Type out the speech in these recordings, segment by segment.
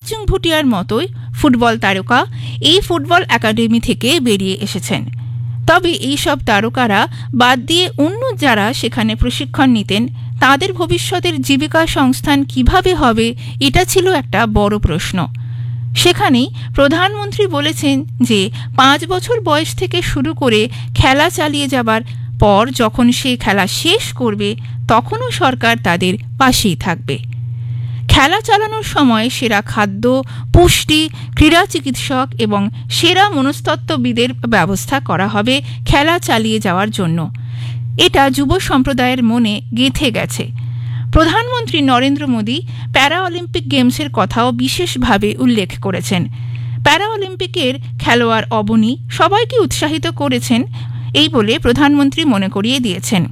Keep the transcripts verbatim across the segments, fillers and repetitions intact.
লালচুং ভুটিয়ার মতোই ফুটবল তারকা এই ফুটবল একাডেমি থেকে বেরিয়ে এসেছেন। তবে এই সব তারকারা বাদ দিয়ে অন্য যারা সেখানে প্রশিক্ষণ নিতেন তাদের ভবিষ্যতের জীবিকা সংস্থান কিভাবে হবে, এটা ছিল একটা বড় প্রশ্ন। সেখানেই প্রধানমন্ত্রী বলেছেন যে পাঁচ বছর বয়স থেকে শুরু করে খেলা চালিয়ে যাবার পর যখন সে খেলা শেষ করবে তখনও সরকার তাদের পাশেই থাকবে। খেলা চালানোর সময় সেরা খাদ্য, পুষ্টি, ক্রীড়া চিকিৎসক এবং সেরা মনস্তত্ত্ববিদের ব্যবস্থা করা হবে খেলা চালিয়ে যাওয়ার জন্য। এটা যুব সম্প্রদায়ের মনে গেঁথে গেছে। প্রধানমন্ত্রী নরেন্দ্র মোদী প্যারা অলিম্পিক গেমসের কথাও বিশেষভাবে উল্লেখ করেছেন। প্যারা অলিম্পিকের খেলোয়াড় অবনী সবাইকে উৎসাহিত করেছেন এই বলে প্রধানমন্ত্রী মনে করিয়ে দিয়েছেন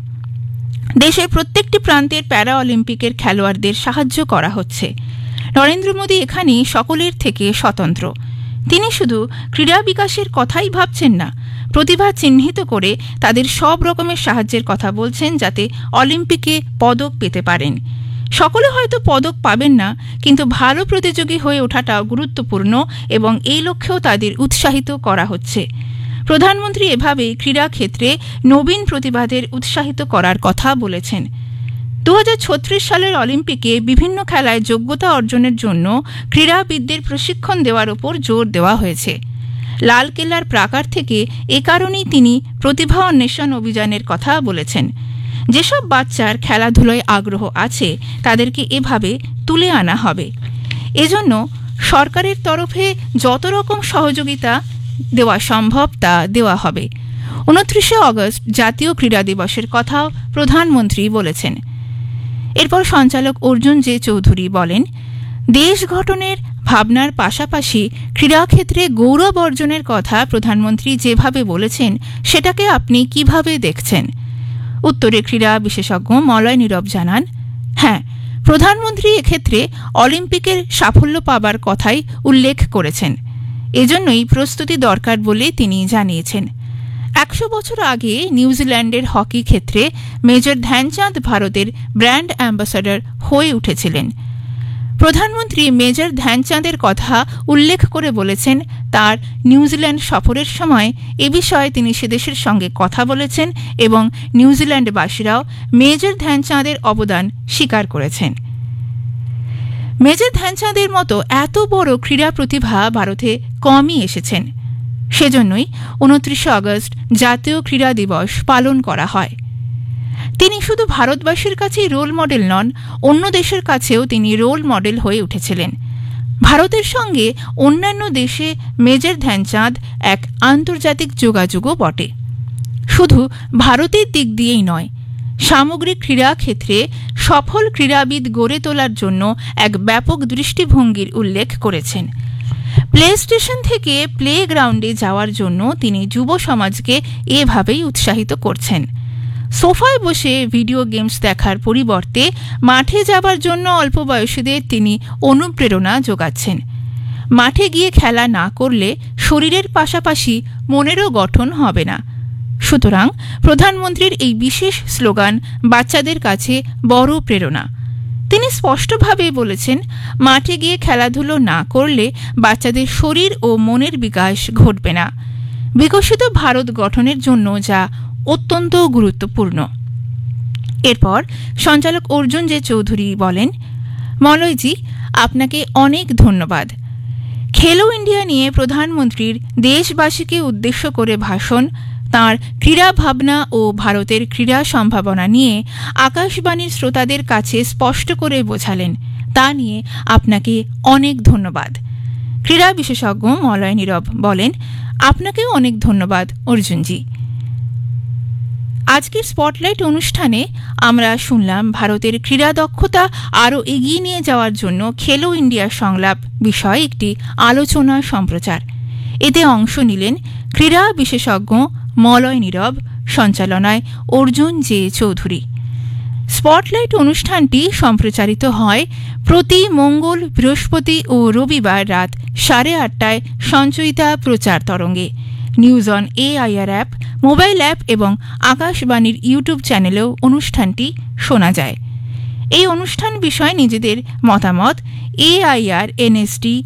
দেশের প্রত্যেকটি প্রান্তের প্যারা অলিম্পিকের খেলোয়াড়দের সাহায্য করা হচ্ছে। নরেন্দ্র মোদী এখানে সকলের থেকে স্বতন্ত্র। তিনি শুধু ক্রীড়া বিকাশের কথাই ভাবছেন না, প্রতিভা চিহ্নিত করে তাদের সব রকমের সাহায্যের কথা বলছেন যাতে অলিম্পিকে পদক পেতে পারেন। সকলে হয়তো পদক পাবেন না, কিন্তু ভালো প্রতিযোগী হয়ে ওঠাটা গুরুত্বপূর্ণ এবং এই লক্ষ্যেও তাদের উৎসাহিত করা হচ্ছে। প্রধানমন্ত্রী এভাবেই ক্রীড়া ক্ষেত্রে নবীন প্রতিভাদের উৎসাহিত করার কথা বলেছেন। দু হাজার ছত্রিশ সালের অলিম্পিকে বিভিন্ন খেলায় যোগ্যতা অর্জনের জন্য ক্রীড়াবিদদের প্রশিক্ষণ দেওয়ার উপর জোর দেওয়া হয়েছে। লালকেল্লার প্রাকার থেকে এ কারণেই তিনি প্রতিভা অন্বেষণ অভিযানের কথা বলেছেন। যেসব বাচ্চার খেলাধুলায় আগ্রহ আছে তাদেরকে এভাবে তুলে আনা হবে। এজন্য সরকারের তরফে যত রকম সহযোগিতা দেওয়া সম্ভব তা দেওয়া হবে। উনত্রিশে অগস্ট জাতীয় ক্রীড়া দিবসের কথাও প্রধানমন্ত্রী বলেছেন। এরপর সঞ্চালক অর্জুন জে চৌধুরী বলেন, দেশ গঠনের ভাবনার পাশাপাশি ক্রীড়াক্ষেত্রে গৌরব অর্জনের কথা প্রধানমন্ত্রী যেভাবে বলেছেন সেটাকে আপনি কিভাবে দেখছেন? উত্তরে ক্রীড়া বিশেষজ্ঞ মলয় নীরব জানান, হ্যাঁ, প্রধানমন্ত্রী এক্ষেত্রে অলিম্পিকের সাফল্য পাবার কথাই উল্লেখ করেছেন। এজন্যই প্রস্তুতি দরকার বলে তিনি জানিয়েছেন। একশো বছর আগে নিউজিল্যান্ডের হকি ক্ষেত্রে মেজর ধ্যানচাঁদ ভারতের ব্র্যান্ড অ্যাম্বাসাডর হয়ে উঠেছিলেন। প্রধানমন্ত্রী মেজর ধ্যানচাঁদের কথা উল্লেখ করে বলেছেন, তার নিউজিল্যান্ড সফরের সময় এ বিষয়ে তিনি সে দেশের সঙ্গে কথা বলেছেন এবং নিউজিল্যান্ডবাসীরাও মেজর ধ্যানচাঁদের অবদান স্বীকার করেছেন। মেজর ধ্যানচাঁদের মতো এত বড় ক্রীড়া প্রতিভা ভারতে কমই এসেছেন। সেজন্যই উনত্রিশে অগস্ট জাতীয় ক্রীড়া দিবস পালন করা হয়। তিনি শুধু ভারতবাসীর কাছেই রোল মডেল নন, অন্য দেশের কাছেও তিনি রোল মডেল হয়ে উঠেছিলেন। ভারতের সঙ্গে অন্যান্য দেশে মেজর ধ্যানচাঁদ এক আন্তর্জাতিক যোগাযোগও বটে। শুধু ভারতের দিক দিয়েই নয়, সামগ্রিক ক্রীড়া ক্ষেত্রে সফল ক্রীড়াবিদ গড়ে তোলার জন্য এক ব্যাপক দৃষ্টিভঙ্গির উল্লেখ করেছেন। প্লে স্টেশন থেকে প্লে গ্রাউন্ডে যাওয়ার জন্য তিনি যুব সমাজকে এভাবেই উৎসাহিত করছেন। সোফায় বসে ভিডিও গেমস দেখার পরিবর্তে মাঠে যাবার জন্য অল্প বয়সীদের তিনি অনুপ্রেরণা যোগাচ্ছেন। মাঠে গিয়ে খেলা না করলে শরীরের পাশাপাশি মনেরও গঠন হবে না। সুতরাং প্রধানমন্ত্রীর এই বিশেষ স্লোগান বাচ্চাদের কাছে বড় প্রেরণা। তিনি স্পষ্টভাবে বলেছেন, মাঠে গিয়ে খেলাধুলো না করলে বাচ্চাদের শরীর ও মনের বিকাশ ঘটবে না, বিকশিত ভারত গঠনের জন্য যা অত্যন্ত গুরুত্বপূর্ণ। এরপর সঞ্চালক অর্জুন জে চৌধুরী বলেন, মলয়জি, আপনাকে অনেক ধন্যবাদ। খেলো ইন্ডিয়া নিয়ে প্রধানমন্ত্রীর দেশবাসীকে উদ্দেশ্য করে ভাষণ, তাঁর ক্রীড়া ভাবনা ও ভারতের ক্রীড়া সম্ভাবনা নিয়ে আকাশবাণীর শ্রোতাদের কাছে স্পষ্ট করে বোঝালেন, তা নিয়ে আপনাকে অনেক ধন্যবাদ। ক্রীড়া বিশেষজ্ঞ মলয় নীরব বলেন, আপনাকেও অনেক ধন্যবাদ অর্জুনজি। আজকের স্পটলাইট অনুষ্ঠানে আমরা শুনলাম ভারতের ক্রীড়া দক্ষতা আরও এগিয়ে নিয়ে যাওয়ার জন্য খেলো ইন্ডিয়া সংলাপ বিষয়ে একটি আলোচনা সম্প্রচার। এতে অংশ নিলেন ক্রীড়া বিশেষজ্ঞ মলয় নীরব, সঞ্চালনায় অর্জুন জে চৌধুরী। স্পটলাইট অনুষ্ঠানটি সম্প্রচারিত হয় প্রতি মঙ্গল, বৃহস্পতি ও রবিবার রাত সাড়ে আটটায় সঞ্চয়িতা প্রচার তরঙ্গে, news on AIR app, mobile app এবং আকাশবাণীর ইউটিউব চ্যানেলেও অনুষ্ঠানটি শোনা যায়। এই অনুষ্ঠান বিষয়ে নিজেদের মতামত এআইআর এনএসডি